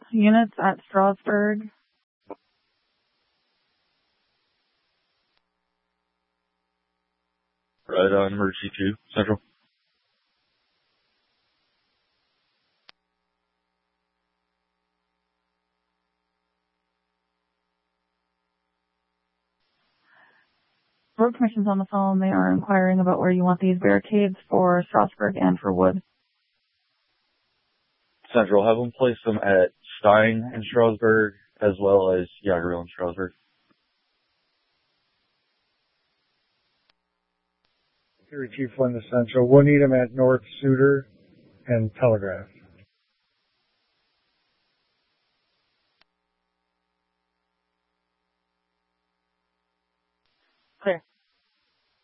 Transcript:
Units at Strasburg. Right on emergency 2, Central. Road Commission's on the phone. They are inquiring about where you want these barricades for Strasburg and for Wood. Central, have them place them at Stein and Strasburg, as well as Jagerville and Strasburg. Erie Chief 1 to Central. We'll need them at North Suter and Telegraph.